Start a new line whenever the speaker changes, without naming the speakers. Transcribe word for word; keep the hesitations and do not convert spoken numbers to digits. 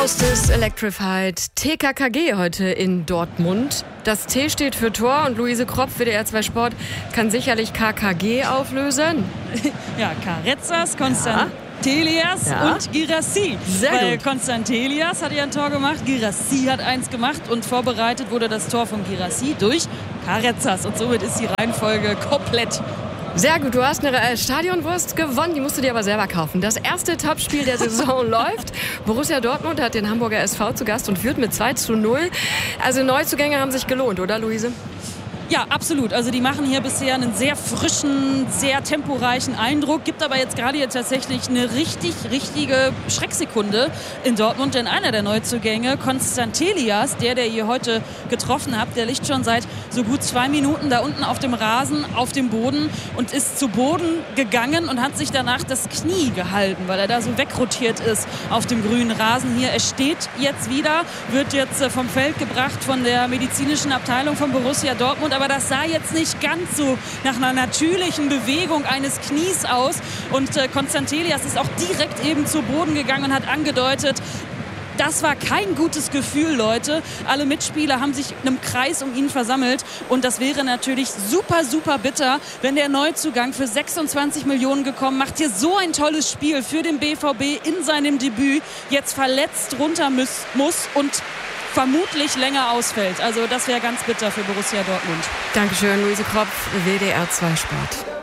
Faust ist Electrified. T K K G heute in Dortmund. Das T steht für Tor und Luise Kropf, W D R zwei Sport, kann sicherlich K K G auflösen.
Ja, Karetzas, Konstantelias ja. und Girassi.
Sehr
Weil
gut.
Konstantelias hat ja ein Tor gemacht, Girassi hat eins gemacht und vorbereitet wurde das Tor von Girassi durch Karetzas. Und somit ist die Reihenfolge komplett.
Sehr gut, du hast eine äh, Stadionwurst gewonnen, die musst du dir aber selber kaufen. Das erste Topspiel der Saison läuft. Borussia Dortmund hat den Hamburger S V zu Gast und führt mit zwei zu null. Also Neuzugänge haben sich gelohnt, oder Luise?
Ja, absolut. Also die machen hier bisher einen sehr frischen, sehr temporeichen Eindruck. Gibt aber jetzt gerade hier tatsächlich eine richtig, richtige Schrecksekunde in Dortmund. Denn einer der Neuzugänge, Konstantelias, der, der ihr heute getroffen habt, der liegt schon seit so gut zwei Minuten da unten auf dem Rasen, auf dem Boden und ist zu Boden gegangen und hat sich danach das Knie gehalten, weil er da so wegrotiert ist auf dem grünen Rasen hier. Er steht jetzt wieder, wird jetzt vom Feld gebracht von der medizinischen Abteilung von Borussia Dortmund. Aber das sah jetzt nicht ganz so nach einer natürlichen Bewegung eines Knies aus. Und äh, Konstantelias ist auch direkt eben zu Boden gegangen und hat angedeutet, das war kein gutes Gefühl, Leute. Alle Mitspieler haben sich in einem Kreis um ihn versammelt. Und das wäre natürlich super, super bitter, wenn der Neuzugang für sechsundzwanzig Millionen gekommen, macht hier so ein tolles Spiel für den B V B in seinem Debüt, jetzt verletzt runter muss, muss und vermutlich länger ausfällt. Also das wäre ganz bitter für Borussia Dortmund.
Dankeschön, Luise Kropf, W D R zwei Sport.